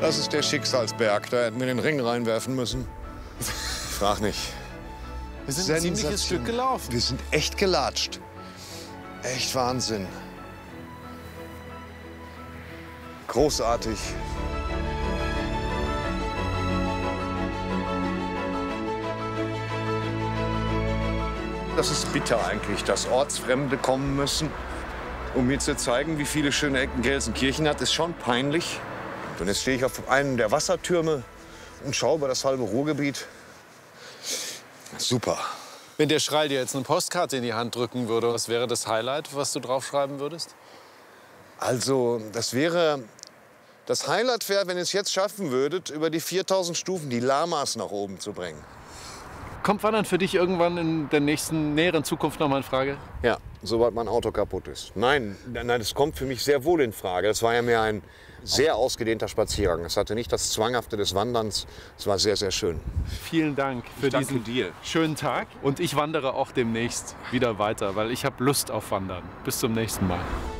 Das ist der Schicksalsberg. Da hätten wir den Ring reinwerfen müssen. Frag nicht. Wir sind ein ziemliches Stück gelaufen. Wir sind echt gelatscht. Echt Wahnsinn. Großartig. Das ist bitter eigentlich, dass Ortsfremde kommen müssen, um mir zu zeigen, wie viele schöne Ecken Gelsenkirchen hat. Ist schon peinlich. Und jetzt stehe ich auf einem der Wassertürme und schaue über das halbe Ruhrgebiet. Super. Wenn der Schreil dir jetzt eine Postkarte in die Hand drücken würde, was wäre das Highlight, was du draufschreiben würdest? Also, das Highlight wäre, wenn ihr es jetzt schaffen würdet, über die 4000 Stufen die Lamas nach oben zu bringen. Kommt Wandern für dich irgendwann in der näheren Zukunft noch mal in Frage? Ja, sobald mein Auto kaputt ist. Nein, das kommt für mich sehr wohl in Frage. Das war ja mehr ein sehr ausgedehnter Spaziergang. Es hatte nicht das Zwanghafte des Wanderns. Es war sehr, sehr schön. Vielen Dank für diesen schönen Tag. Und ich wandere auch demnächst wieder weiter, weil ich habe Lust auf Wandern. Bis zum nächsten Mal.